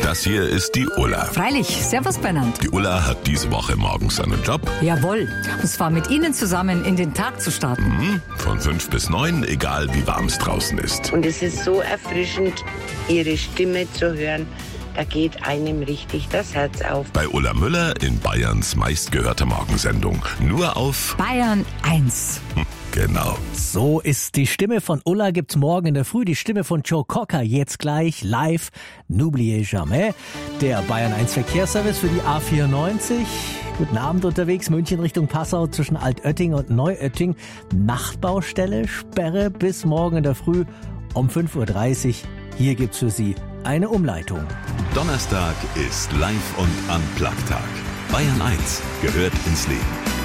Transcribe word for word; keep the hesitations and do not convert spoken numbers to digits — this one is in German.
Das hier ist die Ulla. Freilich, servus Bernhard. Die Ulla hat diese Woche morgens einen Job. Jawohl, und zwar mit Ihnen zusammen in den Tag zu starten. Mhm. Von fünf bis neun, egal wie warm es draußen ist. Und es ist so erfrischend, Ihre Stimme zu hören. Da geht einem richtig das Herz auf. Bei Ulla Müller in Bayerns meistgehörter Morgensendung. Nur auf Bayern eins. Hm, genau. So ist die Stimme von Ulla, gibt's morgen in der Früh. Die Stimme von Joe Cocker jetzt gleich live. N'oubliez jamais. Der Bayern eins Verkehrsservice für die A vierundneunzig. Guten Abend unterwegs, München Richtung Passau zwischen Altötting und Neuötting. Nachtbaustelle, Sperre bis morgen in der Früh um fünf Uhr dreißig. Hier gibt's für Sie eine Umleitung. Donnerstag ist Live- und Unplugged-Tag. Bayern eins gehört ins Leben.